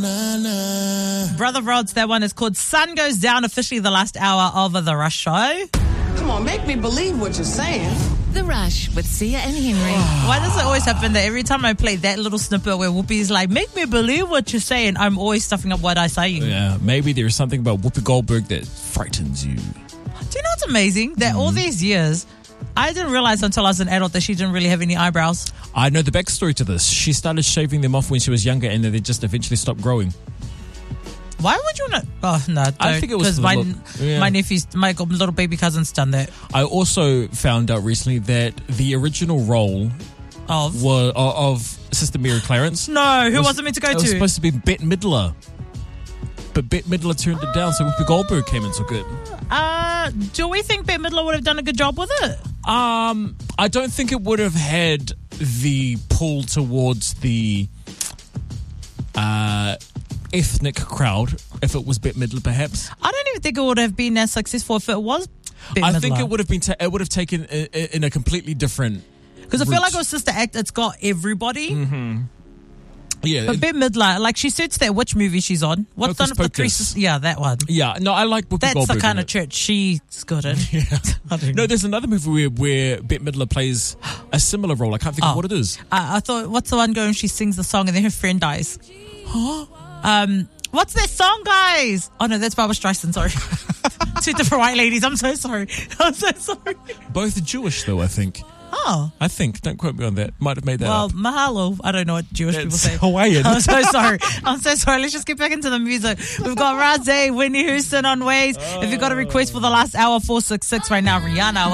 Brother Rods, that one is called Sun Goes Down, officially the last hour of The Rush Show. Come on, make me believe what you're saying. The Rush with Sia and Henry. Why does it always happen that every time I play that little snippet where Whoopi's like, make me believe what you're saying, I'm always stuffing up what I say? Yeah, maybe there's something about Whoopi Goldberg that frightens you. Do you know what's amazing? That all these years, I didn't realize until I was an adult that she didn't really have any eyebrows. I know the backstory to this. She started shaving them off when she was younger and then they just eventually stopped growing. Why would you want to? Oh, no. I think it was because yeah. my nephew's, my little baby cousin's done that. I also found out recently that the original role of Sister Mary Clarence. No, who wasn't meant to go it was to? supposed to be Bette Midler. But Bette Midler turned it down, so Whoopi Goldberg came and took it. Do we think Bette Midler would have done a good job with it? I don't think it would have had the pull towards the ethnic crowd if it was Bette Midler, perhaps. I don't even think it would have been as successful if it was Bette Midler. I think it would have been. It would have taken in a completely different. Because I feel like with Sister Act, it's got everybody. Mm-hmm. Yeah, but Bette Midler, like she suits that which movie she's on. What's Hocus done for Pocus. 3 Sisters? Yeah, that one. Yeah, no, I like Whoopi That's Goldberg. the kind of church she's good in. Yeah. No, there's another movie where Bette Midler plays a similar role. I can't think of what it is. I thought, what's the one going? She sings the song and then her friend dies. What's that song, guys? Oh no, that's Barbara Streisand. Sorry, 2 different white ladies. I'm so sorry. Both Jewish, though. I think. Oh, I think. Don't quote me on that. Might have made that up. Well, mahalo. I don't know what Jewish people say. Hawaiian. I'm so sorry. Let's just get back into the music. We've got Razé, Whitney Houston on Ways. If you've got a request for the last hour, 466 right now, Rihanna.